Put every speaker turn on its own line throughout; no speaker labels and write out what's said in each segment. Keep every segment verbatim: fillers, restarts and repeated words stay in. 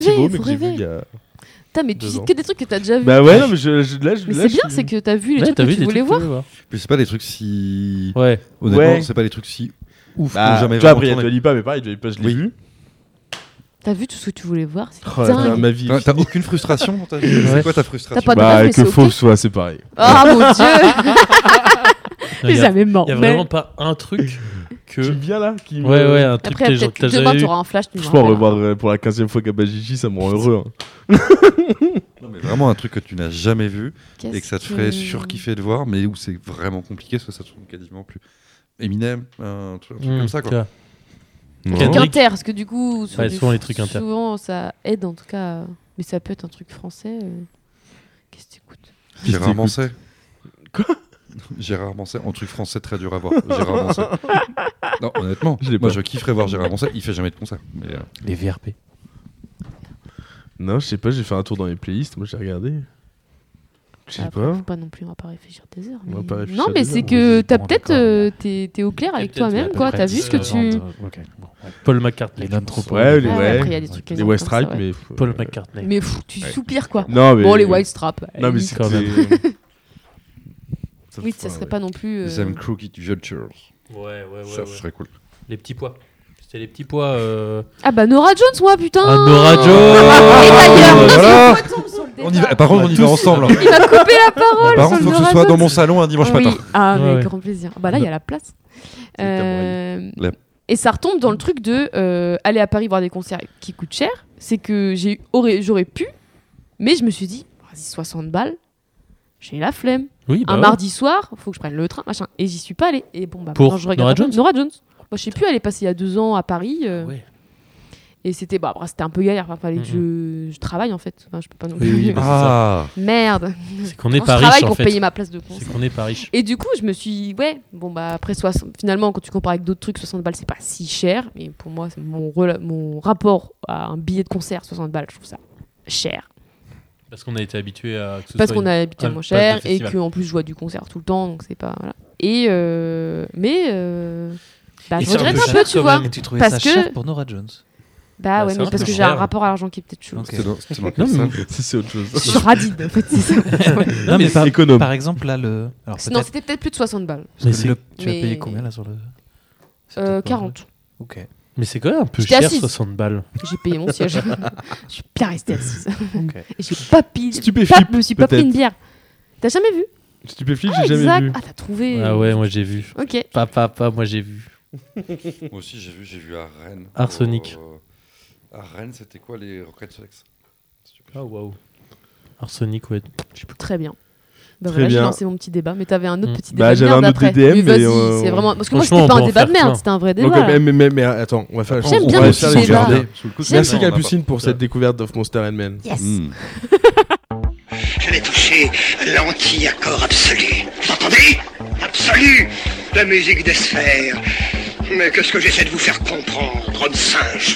Thibaut,
Ouais,
mais
faut
que j'ai vu
rêver.
il y a.
Putain, mais tu
Deux
cites
ans.
que des trucs que t'as déjà vu.
Bah ouais, non, mais je, je, là, je,
Mais
là,
c'est
je
bien,
suis-
c'est que t'as vu les
Ouais,
trucs
t'as
que
vu
tu
des
voulais
trucs
voir.
que tu voulais
Mais c'est pas des trucs si.
Ouais.
Honnêtement,
Ouais.
c'est pas des trucs si ouf.
Bah,
qu'on jamais
tu vois, après, il y a
vraiment
Dua Lipa, mais pareil, Dua Lipa, je l'ai
Oui.
vu.
T'as vu tout ce que tu voulais voir, c'est
Oh, là là,
dingue.
ma vie.
tourné. T'as t'as aucune frustration dans ta vie.
Ouais.
C'est quoi ta frustration?
T'as pas de
Bah,
rêve, mais
que
c'est ok.
faux soit, c'est pareil.
Ah mon dieu.
Non,
J'ai
Il y a,
jamais mort.
il y a
mais-
vraiment pas un truc que.
Tu me viens là qui me-
Ouais, ouais, un truc
Après,
que genre,
peut-être
t'as
demain,
jamais vu.
t'auras un flash. Tu me
Franchement,
rappelleras.
revoir euh, pour la quinzième fois Kabajiji, ça me rend heureux. hein.
Non, mais vraiment un truc que tu n'as jamais vu
Qu'est-ce
et que ça te
que-
ferait surkiffer de voir, mais où c'est vraiment compliqué parce que ça tourne quasiment plus. Eminem, un truc, un truc
Mmh,
comme ça
tu
quoi.
vois.
Non.
Truc
Kendrick.
inter, parce que du coup, sur
Ouais,
du-
souvent les trucs inter.
souvent ça aide en tout cas, euh, mais ça peut être un truc français. euh. Qu'est-ce que t'écoutes?
Gérard
Qu'est-ce que
Manset.
Quoi?
Gérard Manset, en truc français très dur à voir. Gérard Manset. Non, honnêtement,
Je l'ai
moi
pas.
je kifferais voir Gérard Manset. Il fait jamais de concert. Mais, euh,
Les V R P.
Non, je sais pas, j'ai fait un tour dans les playlists, moi j'ai regardé. Je sais
Après,
pas.
faut pas non plus, on va pas réfléchir des heures.
On va
mais-
pas réfléchir
Non, mais
des
c'est
heures,
que
oui,
t'as
bon,
peut-être,
d'accord.
euh, t'es t'es au clair
T'es
avec
peut-être
toi-même,
à peu
quoi.
près
T'as vu ce que
dix,
tu.
euh, ok, bon, ouais.
Paul McCartney.
Les non-trop.
Ouais, les-
Ah,
ouais.
après, il y a des trucs
Les
comme
White
ça,
Stripes,
ouais.
mais.
Paul McCartney.
Mais pff, tu
Ouais.
soupires quoi.
Non, mais.
Bon, les White Straps.
Non, mais
limite.
c'est
quand même.
Oui, ça serait pas non plus. euh,
Les M. Crooked Vultures.
Ouais, ouais, ouais.
Ça,
ouais.
ce serait cool.
Les petits pois. C'était les petits pois. Euh...
Ah bah Nora Jones, moi, putain.
Ah, Nora Jones.
Et d'ailleurs, non,
Voilà.
c'est quoi, tombe sur le
On y
débat.
va. Par contre, on y va ensemble.
Il m'a coupé la parole.
Par
sur
contre,
le
faut que ce
Nora
soit dans
Jones.
mon salon un dimanche
Oui.
matin.
Ah, mais
Ouais, ouais.
grand plaisir. Bah là, il y a la place.
C'est le
Euh,
La-
Et ça retombe dans le truc de euh, aller à Paris voir des concerts qui coûtent cher. C'est que j'ai aurais, j'aurais pu, mais je me suis dit, vas-y, soixante balles, j'ai la flemme.
Oui, bah
un
ouais.
mardi soir, faut que je prenne le train, machin. Et j'y suis pas allée. Et bon, bah,
Pour
maintenant, je regarde
Nora
un peu-
Jones
Nora Jones. Moi, je sais plus, elle est passée il y a deux ans à Paris. euh,
Ouais.
Et c'était, bah, après, c'était un peu galère. Enfin, fallait que je, je travaille en fait. Enfin, je peux pas non
Oui,
plus.
oui, bah,
Ah.
Merde.
C'est qu'on est
Quand
pas
je travaille
riche en
pour
fait.
payer ma place de
C'est
concert.
qu'on est pas riche.
Et du coup, je me suis ouais, bon bah après soixante finalement quand tu compares avec d'autres trucs, soixante balles c'est pas si cher, mais pour moi, c'est mon rela- mon rapport à un billet de concert soixante balles, je trouve ça cher
Parce qu'on a été habitué à. Que ce
parce
soit
qu'on
une-
a habité
un
moins
pass
cher
de
et
festival.
que en plus je vois du concert tout le temps, donc c'est pas voilà. Et euh, mais euh, bah,
Et
je
c'est un
regrette
peu
un
cher
peu, tu
quand
vois.
même.
Et tu trouvais
Parce
ça
que-
cher pour Nora Jones?
Bah
Bah,
ouais,
c'est
mais
un
parce
peu
que j'ai
cher.
un rapport à l'argent qui est peut-être chaud.
Ok.
C'était dans, c'était dans
Non,
quelle
mais-
salle
Ça, c'est autre chose.
Je suis radide en fait, c'est ça.
Non, mais par,
Économe.
par exemple, là, le. Alors,
Non,
peut-être.
c'était peut-être plus de soixante balles.
parce
Mais
que
c'est-
le- Tu as
mais-
payé combien là sur le. c'est
Euh,
peut-être pas-
quarante.
Ok.
Mais c'est quand même un peu
J'étais
cher,
assise.
soixante balles.
J'ai payé mon siège. Je suis bien restée assise.
Ok.
Et j'ai pas pillé.
Stupéflip,
pas- Je me suis pas pris
peut-être.
une bière. T'as jamais vu?
Stupéflip,
Ah,
j'ai jamais
exact.
vu.
Ah, t'as trouvé.
Ah ouais, moi j'ai vu.
Ok.
Papa, papa, moi j'ai vu.
Moi aussi, j'ai vu, j'ai vu à Rennes.
Arsenic.
Au- À Rennes, c'était quoi les Rocket Sex?
Ah waouh. Arsenic, ouais.
Très bien. Bah
Très
voilà, j'ai
bien.
lancé mon petit débat, mais t'avais un autre
Mm.
petit
Bah,
débat de
j'avais
merde
un autre
après.
D D M,
mais
mais,
vas-y,
euh,
c'est vraiment parce que moi
franchement,
c'était
on
pas
peut
un
en
débat de
faire
merde,
plein.
c'était un vrai
Donc,
débat.
mais,
là.
mais, mais, mais attends, on va faire.
J'aime
on
bien
va
le
faire
petit
les
débat.
regarder.
Sous le coup,
J'aime
Merci
non, on n'a pas.
Capucine pour cette découverte d'Off Monster and Men.
Yes.
Hmm.
Je vais toucher l'anti-accord absolu. Vous entendez? Absolu. La musique des sphères. Mais qu'est-ce que j'essaie de vous faire comprendre, homme singe?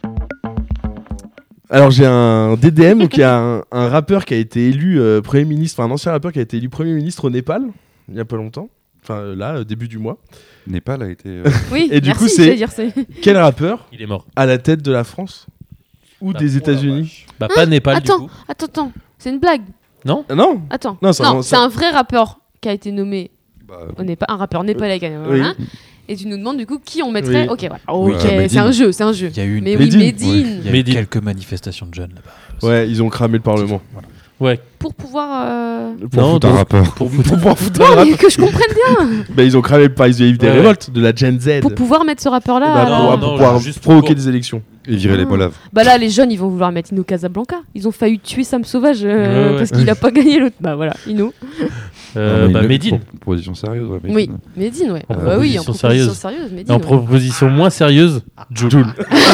Alors j'ai un D D M, donc il y a un, un rappeur qui a été élu euh, Premier ministre, enfin un ancien rappeur qui a été élu Premier ministre au Népal, il y a pas longtemps, enfin euh, là, euh, début du mois.
Népal a été. euh,
Oui,
Et du
merci,
coup, c'est-
j'allais dire c'est.
Quel rappeur
Il est mort.
à la tête de la France ou
Bah,
des
oh la
États-Unis?
Bah pas Népal
Attends,
du coup.
attends, attends. C'est une blague.
Non.
Ah non.
Attends.
Non, c'est un-
c'est un vrai rappeur qui a été nommé.
bah,
On n'est pas un rappeur népalais. qui a-
Oui.
voilà. Et tu nous demandes du coup qui on mettrait.
Oui.
Ok, voilà.
Oui,
Ok,
euh, Medine.
c'est un jeu, c'est un jeu.
Il y a eu une.
Mais oui,
Medine.
Medine.
Il y a eu
Medine.
quelques manifestations de jeunes là-bas.
Ouais, ils ont cramé le Parlement.
Voilà.
Ouais.
Pour pouvoir. euh,
Pour
Non,
foutre un
donc-
rappeur.
Pour
Pour pouvoir foutre un
Non, mais
rappeur.
que je comprenne bien.
Bah, ils ont cramé le Parlement, il y a eu des
Ouais.
révoltes de la Gen Z.
Pour pouvoir mettre ce rappeur-là.
Eh bah,
alors-
pour,
non,
pour
non,
pouvoir
juste
provoquer
pour-
des élections.
Et virer les
Ah.
Molaves.
Bah là, les jeunes, ils vont vouloir mettre Ino Casablanca. Ils ont failli tuer Sam Sauvage euh,
Ouais, ouais.
parce qu'il a pas gagné l'autre. Bah voilà, Ino.
Euh,
Non, mais
bah
une-
Medine.
pour- Proposition sérieuse, ouais,
Oui,
Medine.
Medine, ouais.
En
Bah oui, en
proposition
proposition
sérieuse.
sérieuse,
Et
Medine.
en
ouais.
proposition moins sérieuse, Jul.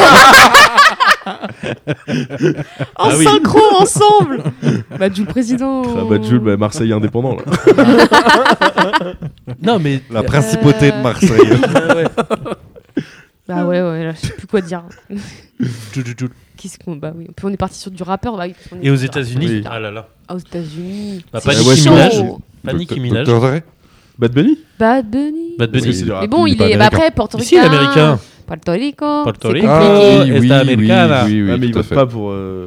En
Ah oui.
synchro, ensemble. Bah, du président.
Ah bah Jules, bah, Marseille indépendant là.
Non mais
La principauté de Marseille.
Ah ouais.
Bah ouais, ouais, là, je sais plus quoi dire.
Jul, Jul, Jul.
Qu'est-ce qu'on. Bah oui, puis on est parti sur du rappeur. Bah, oui, parce qu'on est
Et aux
sur du
États-unis,
Oui.
ah là là.
rappeur. Ah, aux États-Unis.
Bah,
C'est
pas
Nicki
chaud.
Minaj.
Pas Nicki Minaj.
Docteur Dre.
Bad Bunny.
Bad Bunny.
Bad Bunny.
Parce que c'est du rap,
Mais bon,
est
il
pas
est. Bah
américain.
après, portoricain.
Si, il est américain.
Puerto Rico.
Puerto
c'est
Rico.
compliqué.
Ah, Esta Americana.
oui, oui,
Ah, mais ils
tout à
votent
fait.
pas pour. euh,